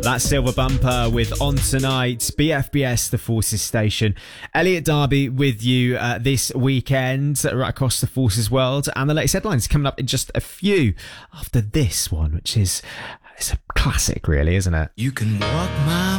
That Silver Bumper with On Tonight, BFBS, the Forces Station. Elliot Darby with you this weekend, right across the Forces world. And the latest headlines coming up in just a few after this one, which is, it's a classic really, isn't it? You can walk my